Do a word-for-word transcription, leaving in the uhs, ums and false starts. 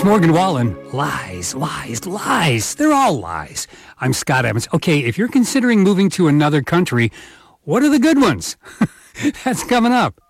It's Morgan Wallen. Lies, lies, lies. They're all lies. I'm Scott Evans. Okay, if you're considering moving to another country, what are the good ones? That's coming up.